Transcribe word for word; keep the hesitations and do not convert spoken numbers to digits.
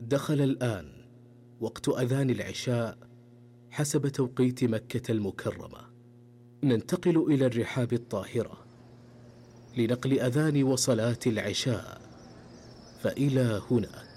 دخل الآن وقت أذان العشاء حسب توقيت مكة المكرمة. ننتقل إلى الرحاب الطاهرة لنقل أذان وصلاة العشاء، فإلى هنا